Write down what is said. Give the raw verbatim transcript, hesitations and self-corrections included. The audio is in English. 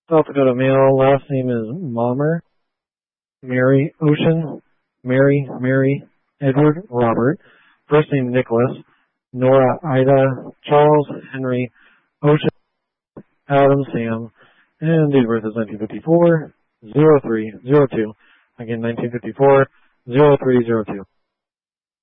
South Dakota male, last name is Mommer. Mary Ocean, Mary, Mary, Edward, Robert. First name Nicholas. Nora, Ida, Charles, Henry, Ocean, Adam, Sam. And date of birth is nineteen fifty-four, oh three oh two. Again, nineteen fifty-four, oh three oh two.